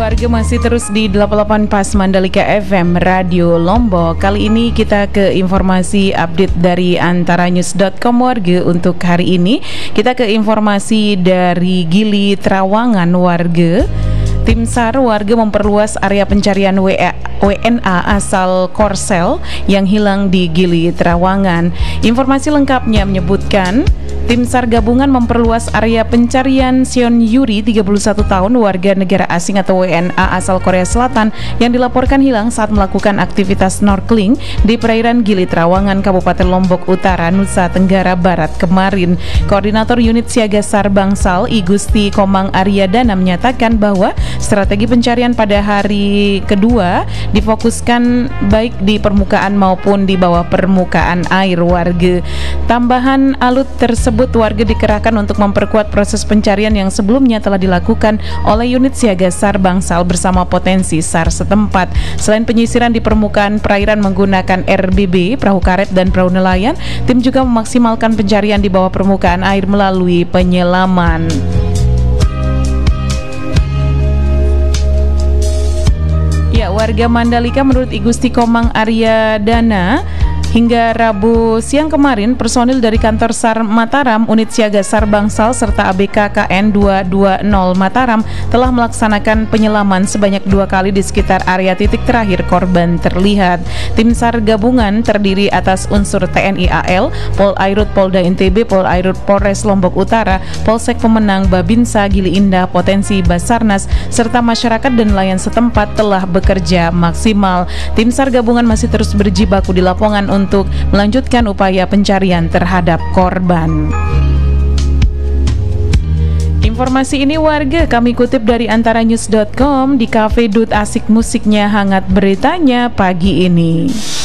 warga masih terus di 88 Pas Mandalika FM Radio Lombok. Kali ini kita ke informasi update dari antaranews.com warga. Untuk hari ini kita ke informasi dari Gili Trawangan warga. Tim SAR warga memperluas area pencarian WNA asal Korsel yang hilang di Gili Trawangan. Informasi lengkapnya menyebutkan tim SAR gabungan memperluas area pencarian Seon Yuri, 31 tahun, warga negara asing atau WNA asal Korea Selatan yang dilaporkan hilang saat melakukan aktivitas snorkeling di perairan Gili Trawangan, Kabupaten Lombok Utara, Nusa Tenggara Barat kemarin. Koordinator Unit Siaga SAR Bangsal, I Gusti Komang Aryadana menyatakan bahwa strategi pencarian pada hari kedua difokuskan baik di permukaan maupun di bawah permukaan air warga. Tambahan alut tersebut warga dikerahkan untuk memperkuat proses pencarian yang sebelumnya telah dilakukan oleh unit siaga SAR Bangsal bersama potensi SAR setempat. Selain penyisiran di permukaan perairan menggunakan RBB, perahu karet dan perahu nelayan, tim juga memaksimalkan pencarian di bawah permukaan air melalui penyelaman. Ya, warga Mandalika menurut I Gusti Komang Aryadana, hingga Rabu siang kemarin, personil dari kantor SAR Mataram, unit siaga SAR Bangsal, serta ABK KN 220 Mataram telah melaksanakan penyelaman sebanyak 2 kali di sekitar area titik terakhir korban terlihat. Tim SAR gabungan terdiri atas unsur TNI AL, Pol Airut Polda NTB, Pol Airut Polres Lombok Utara, Polsek Pemenang Babinsa Gili Indah, potensi Basarnas, serta masyarakat dan nelayan setempat telah bekerja maksimal. Tim SAR gabungan masih terus berjibaku di lapangan untuk melanjutkan upaya pencarian terhadap korban. Informasi ini warga kami kutip dari antaranews.com. Di Cafe Dut asik musiknya, hangat beritanya pagi ini.